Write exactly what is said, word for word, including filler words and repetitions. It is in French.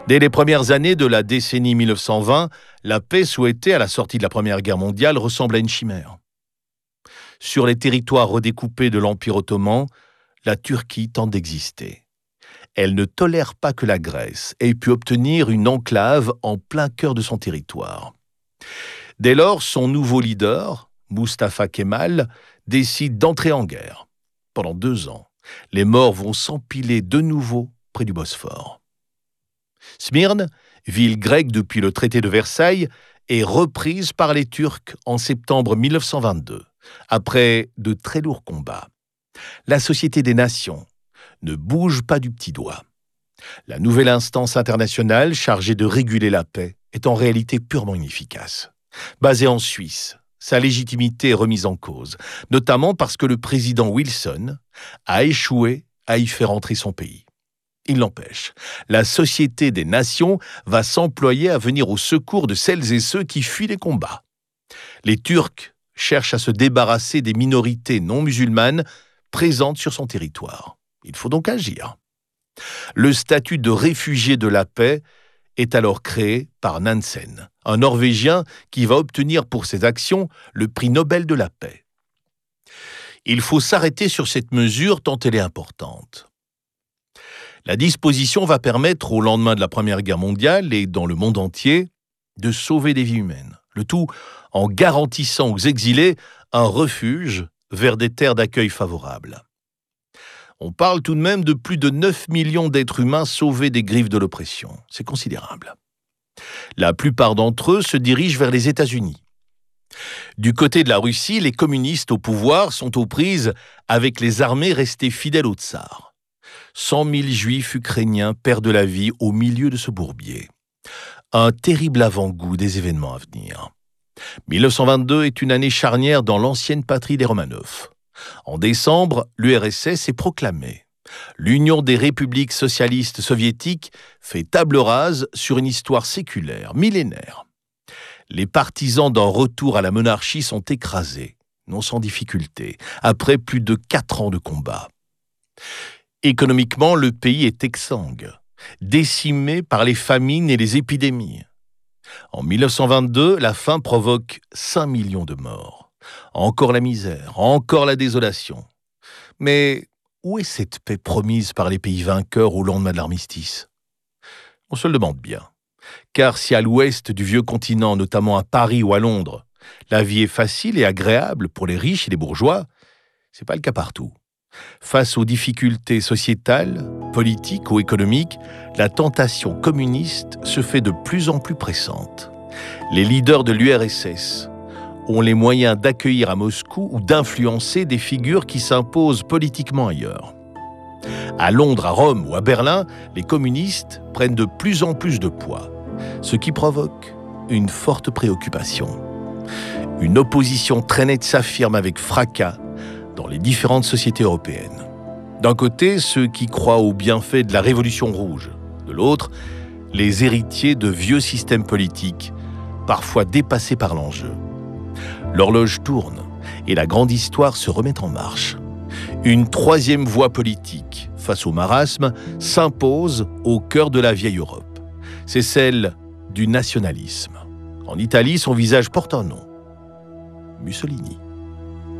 Dès les premières années de la décennie mille neuf cent vingt, la paix souhaitée à la sortie de la Première Guerre mondiale ressemble à une chimère. Sur les territoires redécoupés de l'Empire ottoman, la Turquie tente d'exister. Elle ne tolère pas que la Grèce ait pu obtenir une enclave en plein cœur de son territoire. Dès lors, son nouveau leader, Mustafa Kemal, décide d'entrer en guerre. Pendant deux ans, les morts vont s'empiler de nouveau près du Bosphore. Smyrne, ville grecque depuis le traité de Versailles, est reprise par les Turcs en septembre mille neuf cent vingt-deux, après de très lourds combats. La Société des Nations ne bouge pas du petit doigt. La nouvelle instance internationale chargée de réguler la paix est en réalité purement inefficace. Basée en Suisse, sa légitimité est remise en cause, notamment parce que le président Wilson a échoué à y faire entrer son pays. Il l'empêche. La Société des Nations va s'employer à venir au secours de celles et ceux qui fuient les combats. Les Turcs cherchent à se débarrasser des minorités non musulmanes présentes sur son territoire. Il faut donc agir. Le statut de réfugié de la paix est alors créé par Nansen, un Norvégien qui va obtenir pour ses actions le prix Nobel de la paix. Il faut s'arrêter sur cette mesure tant elle est importante. La disposition va permettre, au lendemain de la Première Guerre mondiale et dans le monde entier, de sauver des vies humaines. Le tout en garantissant aux exilés un refuge vers des terres d'accueil favorables. On parle tout de même de plus de neuf millions d'êtres humains sauvés des griffes de l'oppression. C'est considérable. La plupart d'entre eux se dirigent vers les États-Unis. Du côté de la Russie, les communistes au pouvoir sont aux prises avec les armées restées fidèles au tsar. cent mille juifs ukrainiens perdent la vie au milieu de ce bourbier. Un terrible avant-goût des événements à venir. mille neuf cent vingt-deux est une année charnière dans l'ancienne patrie des Romanov. En décembre, l'U R S S est proclamée. L'Union des républiques socialistes soviétiques fait table rase sur une histoire séculaire, millénaire. Les partisans d'un retour à la monarchie sont écrasés, non sans difficulté, après plus de quatre ans de combat. Économiquement, le pays est exsangue, décimé par les famines et les épidémies. En mille neuf cent vingt-deux, la faim provoque cinq millions de morts. Encore la misère, encore la désolation. Mais où est cette paix promise par les pays vainqueurs au lendemain de l'armistice ? On se le demande bien. Car si à l'ouest du vieux continent, notamment à Paris ou à Londres, la vie est facile et agréable pour les riches et les bourgeois, c'est pas le cas partout. Face aux difficultés sociétales, politiques ou économiques, la tentation communiste se fait de plus en plus pressante. Les leaders de l'U R S S ont les moyens d'accueillir à Moscou ou d'influencer des figures qui s'imposent politiquement ailleurs. À Londres, à Rome ou à Berlin, les communistes prennent de plus en plus de poids, ce qui provoque une forte préoccupation. Une opposition très nette s'affirme avec fracas dans les différentes sociétés européennes. D'un côté, ceux qui croient aux bienfaits de la Révolution rouge. De l'autre, les héritiers de vieux systèmes politiques, parfois dépassés par l'enjeu. L'horloge tourne et la grande histoire se remet en marche. Une troisième voie politique, face au marasme, s'impose au cœur de la vieille Europe. C'est celle du nationalisme. En Italie, son visage porte un nom. Mussolini.